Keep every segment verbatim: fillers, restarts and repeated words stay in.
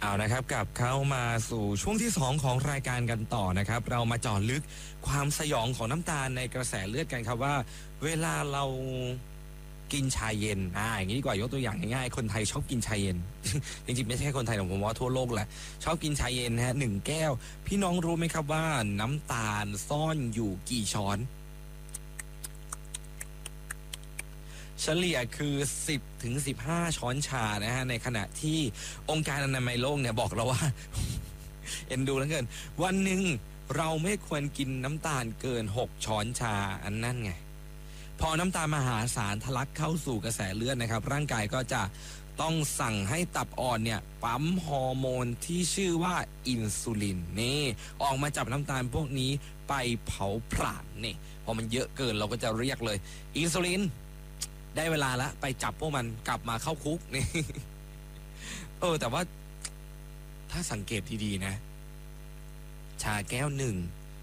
เอานะครับกลับเข้ามาสู่ช่วงที่สองของรายการกันต่อนะครับเรามาเจาะลึกความสยองของน้ำตาลในกระแสเลือดกันครับว่าเวลาเรากินชาเย็นอ่าอย่างนี้ดีกว่ายกตัวอย่างง่ายๆคนไทยชอบกินชาเย็น จริงๆไม่ใช่คนไทยหรอกผมว่าทั่วโลกแหละชอบกินชาเย็นฮะหนึ่งแก้วพี่น้องรู้ไหมครับว่าน้ำตาลซ่อนอยู่กี่ช้อนเฉลี่ยคือสิบถึงสิบห้าช้อนชานะฮะในขณะที่องค์การอนามัยโลกเนี่ยบอกเราว่า เอ็นดูแล้วเกินวันหนึ่งเราไม่ควรกินน้ำตาลเกินหกช้อนชาอันนั่นไงพอน้ำตาลมหาศาลทะลักเข้าสู่กระแสเลือดนะครับร่างกายก็จะต้องสั่งให้ตับอ่อนเนี่ยปั๊มฮอร์โมนที่ชื่อว่าอินซูลินนี่ออกมาจับน้ำตาลพวกนี้ไปเผาผลาญนี่พอมันเยอะเกินเราก็จะเรียกเลยอินซูลินได้เวลาแล้วไปจับพวกมันกลับมาเข้าคุกนี่ เออแต่ว่าถ้าสังเกตดีๆนะชาแก้วหนึ่ง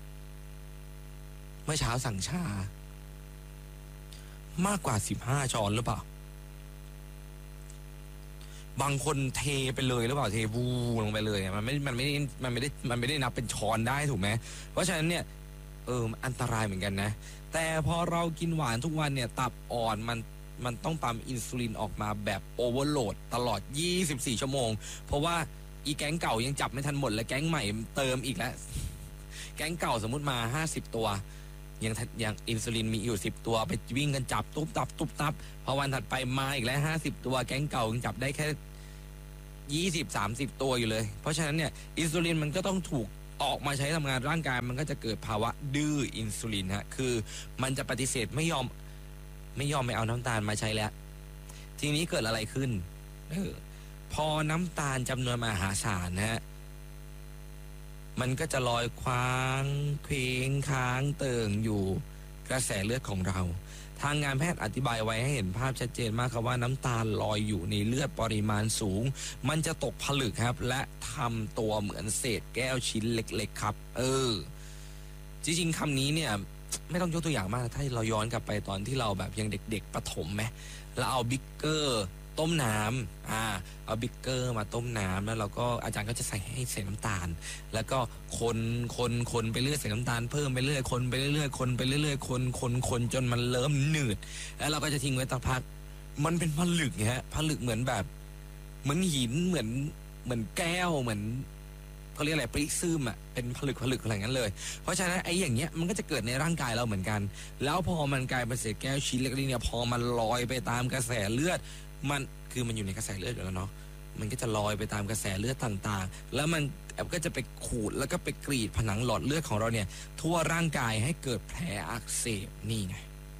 เมื่อเช้าสั่งชามากกว่าสิบห้าช้อนหรือเปล่าบางคนเทไปเลยหรือเปล่าเทวูลงไปเลยมันไม่มันไม่ได้มันไม่ได้มันไม่ได้นับเป็นช้อนได้ถูกไหมเพราะฉะนั้นเนี่ยเอออันตรายเหมือนกันนะแต่พอเรากินหวานทุกวันเนี่ยตับอ่อนมันมันต้องปั๊มอินซูลินออกมาแบบโอเวอร์โหลดตลอดยี่สิบสี่ชั่วโมงเพราะว่าอีแก๊งเก่ายังจับไม่ทันหมดและแก๊งใหม่เติมอีกแล้วแก๊งเก่าสมมุติมาห้าสิบตัวยังยังอินซูลินมีอยู่สิบตัวไปวิ่งกันจับตุ๊บตับตุ๊บตับพอวันถัดไปมาอีกแล้วห้าสิบตัวแก๊งเก่ายังจับได้แค่ยี่สิบ สามสิบตัวอยู่เลยเพราะฉะนั้นเนี่ยอินซูลินมันก็ต้องถูกออกมาใช้ทำงานร่างกายมันก็จะเกิดภาวะดื้ออินซูลินฮะคือมันจะปฏิเสธไม่ยอมไม่ยอมไม่เอาน้ำตาลมาใช้แล้วทีนี้เกิดอะไรขึ้นเออพอน้ำตาลจำนวนมหาศาลนะฮะมันก็จะลอยคว้างเคว้งค้างเติ่งอยู่กระแสเลือดของเราทางงานแพทย์อธิบายไว้ให้เห็นภาพชัดเจนมากครับว่าน้ำตาลลอยอยู่ในเลือดปริมาณสูงมันจะตกผลึกครับและทำตัวเหมือนเศษแก้วชิ้นเล็กๆครับเออจริงๆคำนี้เนี่ยไม่ต้องยกตัวอย่างมากถ้าเราย้อนกลับไปตอนที่เราแบบยังเด็กๆประถมไหมเราเอาบิ๊กเกอร์ต้มน้ำอ่าเอาบิ๊กเกอร์มาต้มน้ำแล้วเราก็อาจารย์ก็จะใส่ให้ใส่น้ำตาลแล้วก็คนคนคนไปเรื่อยใส่น้ำตาลเพิ่มไปเรื่อยคนไปเรื่อยคนไปเรื่อยคนคนคนจนมันเริ่มหนืดแล้วเราก็จะทิ้งไว้สักพักมันเป็นผลึกไงฮะผลึกเหมือนแบบเหมือนหินเหมือนเหมือนแก้วเหมือนเขาเรียกอะไรปริซึมอ่ะเป็นผลึกผลึกอะไรงั้นเลยเพราะฉะนั้นไอ้อย่างเงี้ยมันก็จะเกิดในร่างกายเราเหมือนกันแล้วพอมันกลายเป็นเศษแก้วชิ้นเล็กๆเนี่ยพอมันลอยไปตามกระแสเลือดมันคือมันอยู่ในกระแสเลือดอยู่แล้วเนาะมันก็จะลอยไปตามกระแสเลือดต่างๆแล้วมันก็จะไปขูดแล้วก็ไปกรีดผนังหลอดเลือดของเราเนี่ยทั่วร่างกายให้เกิดแผลอักเสบนี่ไง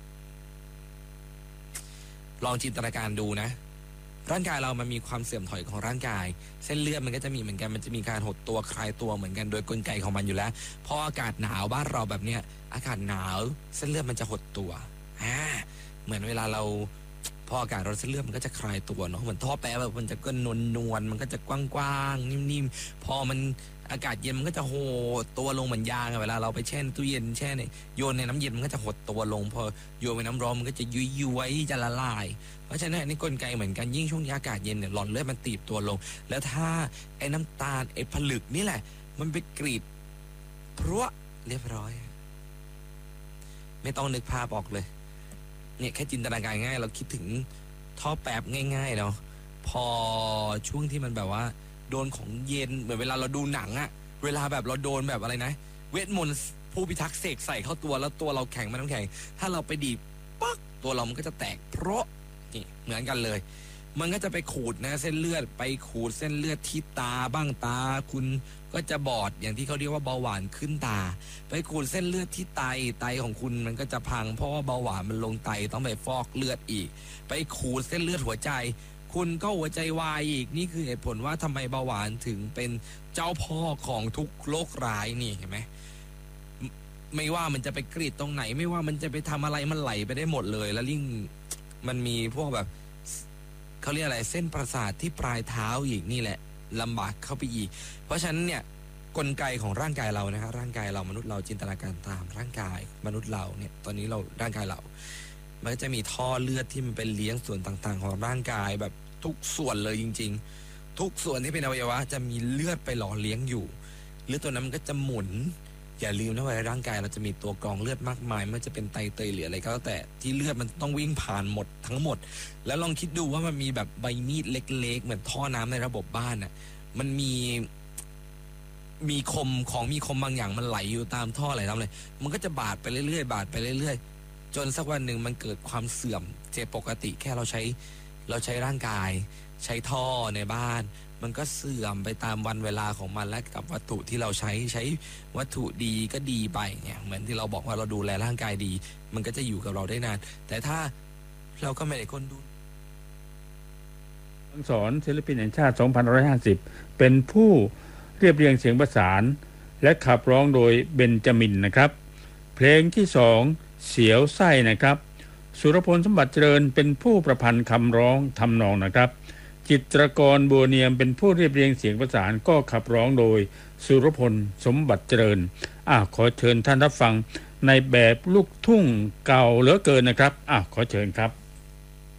ลองจินตนาการดูนะร่างกายเรามันมีความเสื่อมถอยของร่างกายเส้นเลือดมันก็จะมีเหมือนกันมันจะมีการหดตัวคลายตัวเหมือนกันโดยกลไกของมันอยู่แล้วพออากาศหนาวบ้านเราแบบเนี้ยอากาศหนาวเส้นเลือดมันจะหดตัวอ่าเหมือนเวลาเราพออากาศร้อนเส้นเลือดมันก็จะคลายตัวเนาะเหมือนท่อแป๊บแบบมันจะก็นวลนวลมันก็จะกว้างๆนิ่มๆพอมันอากาศเย็นมันก็จะโหดตัวลงเหมือนยางเวลาเราไปแช่ตู้เย็นแช่ในโยนในน้ำเย็นมันก็จะหดตัวลงพอโยนในน้ำร้อนมันก็จะยุยยุยจะละลายเพราะฉะนั้นนี่กลไกเหมือนกันยิ่งช่วงอากาศเย็นเนี่ยหลอดเลือดมันตีบตัวลงแล้วถ้าไอ้น้ำตาลไอ้ผลึกนี่แหละมันไปกรีดพรวะเรียบร้อยไม่ต้องนึกภาพออกเลยเนี่ยแค่จินตนาการง่ายเราคิดถึงท่อแป๊บง่ายๆเนาะพอช่วงที่มันแบบว่าโดนของเย็นเหมือนเวลาเราดูหนังอะเวลาแบบเราโดนแบบอะไรนะเวทมนต์ผู้พิทักษ์เสกใส่เข้าตัวแล้วตัวเราแข็งมันต้องแข็งถ้าเราไปดีปั๊กตัวเรามันก็จะแตกเพราะนี่เหมือนกันเลยมันก็จะไปขูดนะเส้นเลือดไปขูดเส้นเลือดที่ตาบ้างตาคุณก็จะบอดอย่างที่เขาเรียกว่าเบาหวานขึ้นตาไปขูดเส้นเลือดที่ไตไตของคุณมันก็จะพังเพราะว่าเบาหวานมันลงไตต้องไปฟอกเลือดอีกไปขูดเส้นเลือดหัวใจคุณก็หัวใจวายอีกนี่คือเหตุผลว่าทำไมเบาหวานถึงเป็นเจ้าพ่อของทุกโรคร้ายนี่เห็นไหมไม่ว่ามันจะไปกรีดตรงไหนไม่ว่ามันจะไปทำอะไรมันไหลไปได้หมดเลยแล้วยิ่งมันมีพวกแบบเขาเรียกอะไรเส้นประสาทที่ปลายเท้าอีกนี่แหละลำบากเข้าไปอีกเพราะฉะนั้นเนี่ยกลไกของร่างกายเรานะครับร่างกายเรามนุษย์เราจินตนาการตามร่างกายมนุษย์เราเนี่ยตอนนี้เราร่างกายเรามันก็จะมีท่อเลือดที่มันเป็นเลี้ยงส่วนต่างๆของร่างกายแบบทุกส่วนเลยจริงๆทุกส่วนที่เป็นอวัยวะจะมีเลือดไปหล่อเลี้ยงอยู่เลือดตัวนั้นมันก็จะหมุนอย่าลืมนะว่าในร่างกายเราจะมีตัวกรองเลือดมากมายไม่ว่าจะเป็นไตเตยหรืออะไรก็แล้วแต่ที่เลือดมันต้องวิ่งผ่านหมดทั้งหมดแล้วลองคิดดูว่ามันมีแบบใบมีดเล็กๆเหมือนท่อน้ำในระบบบ้านน่ะมันมีมีคมของมีคมบางอย่างมันไหลอยู่ตามท่อไหลตามเลยมันก็จะบาดไปเรื่อยๆบาดไปเรื่อยๆจนสักวันหนึ่งมันเกิดความเสื่อมเจ็บปกติแค่เราใช้เราใช้ร่างกายใช้ท่อในบ้านมันก็เสื่อมไปตามวันเวลาของมันและกับวัตถุที่เราใช้ใช้วัตถุดีก็ดีไปเนี่ยเหมือนที่เราบอกว่าเราดูแลร่างกายดีมันก็จะอยู่กับเราได้นานแต่ถ้าเราก็ไม่ได้คนดูสอนศิลปินแห่งชาติสองพันห้าร้อยห้าสิบเป็นผู้เรียบเรียงเสียงประสานและขับร้องโดยเบนจามินนะครับเพลงที่สองเสียวไส้นะครับสุรพลสมบัติเจริญเป็นผู้ประพันธ์คำร้องทำนองนะครับจิตรกรบัวเนียมเป็นผู้เรียบเรียงเสียงประสานก็ขับร้องโดยสุรพลสมบัติเจริญอ่ะขอเชิญท่านรับฟังในแบบลูกทุ่งเก่าเหลือเกินนะครับอ่ะขอเชิญครับ